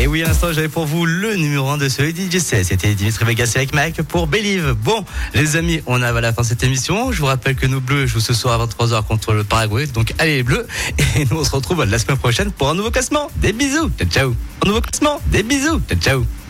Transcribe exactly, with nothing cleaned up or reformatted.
Et oui, à l'instant, j'avais pour vous le numéro un de ce D J set. C'était Dimitri Vegas avec Mike pour Believe. Bon, les amis, on arrive à la fin de cette émission. Je vous rappelle que nos Bleus jouent ce soir à vingt-trois heures contre le Paraguay. Donc, allez les Bleus. Et nous, on se retrouve la semaine prochaine pour un nouveau classement. Des bisous. Ciao, ciao. Un nouveau classement. Des bisous. Ciao, ciao.